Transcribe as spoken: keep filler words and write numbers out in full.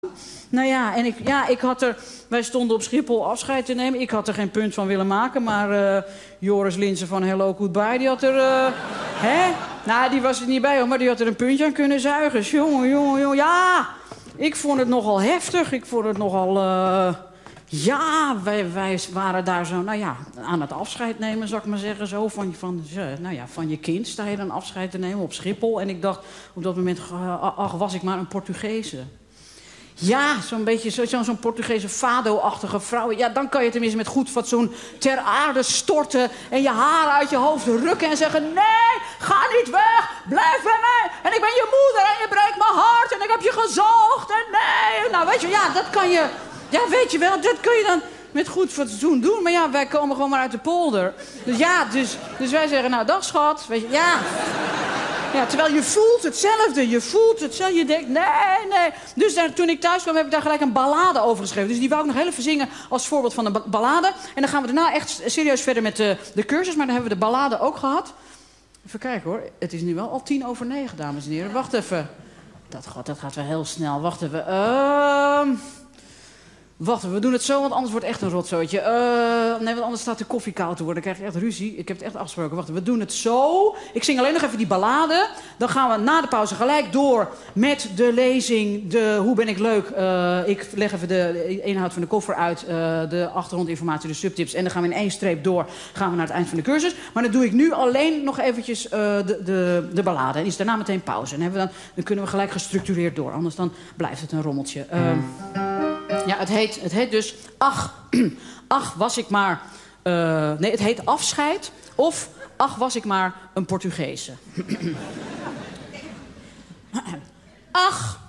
Nou ja, en ik, ja, ik had er... Wij stonden op Schiphol afscheid te nemen. Ik had er geen punt van willen maken. Maar uh, Joris Linsen van Hello Goodbye, die had er... Uh, hè? Nou, die was er niet bij, hoor, maar die had er een puntje aan kunnen zuigen. Jongen, jongen, jongen. Ja, ik vond het nogal heftig. Ik vond het nogal... Uh, ja, wij, wij waren daar zo, nou ja, aan het afscheid nemen, zou ik maar zeggen. Zo van, van, nou ja, van je kind sta je dan afscheid te nemen op Schiphol. En ik dacht op dat moment, ach, was ik maar een Portugese. Ja, zo'n beetje zo, zo'n Portugese fado-achtige vrouw. Ja, dan kan je tenminste met goed fatsoen ter aarde storten... en je haren uit je hoofd rukken en zeggen... nee, ga niet weg, blijf bij mij. En ik ben je moeder en je breekt mijn hart en ik heb je gezoogd. En nee, nou weet je, ja, dat kan je... Ja, weet je wel, dat kun je dan met goed fatsoen doen. Maar ja, wij komen gewoon maar uit de polder. Dus ja, dus, dus wij zeggen, nou, dag schat. Weet je, ja... Ja, terwijl je voelt hetzelfde, je voelt hetzelfde, je denkt, nee, nee. Dus daar, toen ik thuis kwam, heb ik daar gelijk een ballade over geschreven. Dus die wou ik nog heel even zingen als voorbeeld van een ballade. En dan gaan we daarna echt serieus verder met de, de cursus, maar dan hebben we de ballade ook gehad. Even kijken hoor, het is nu wel al tien over negen, dames en heren. Wacht even. Dat, God, dat gaat wel heel snel, wacht even. Ehm... Uh... Wacht, we doen het zo, want anders wordt het echt een rotzooitje. Uh, nee, want anders staat de koffie koud te worden. Dan krijg je echt ruzie. Ik heb het echt afgesproken. Wacht, we doen het zo. Ik zing alleen nog even die ballade. Dan gaan we na de pauze gelijk door met de lezing. De Hoe ben ik leuk? Uh, ik leg even de inhoud van de koffer uit. Uh, de achtergrondinformatie, de subtips. En dan gaan we in één streep door. Gaan we naar het eind van de cursus. Maar dan doe ik nu alleen nog eventjes uh, de, de, de ballade. En is daarna meteen pauze. En hebben we dan, dan kunnen we gelijk gestructureerd door. Anders dan blijft het een rommeltje. Uh, Ja, het heet, het heet dus... Ach, ach, was ik maar... Uh, nee, het heet Afscheid. Of Ach, was ik maar een Portugese. Ach,